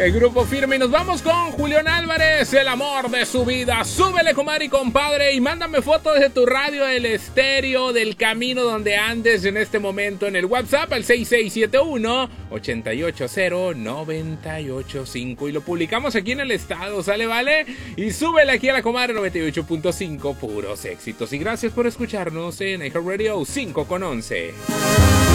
El Grupo Firme. Y nos vamos con Julián Álvarez, el amor de su vida. Súbele, comadre y compadre, y mándame fotos de tu radio, el estéreo, del camino donde andes en este momento en el WhatsApp al 6671-880-985. Y lo publicamos aquí en el estado, ¿sale, vale? Y súbele aquí a la comadre 98.5, puros éxitos. Y gracias por escucharnos en iHeartRadio 5 con 11.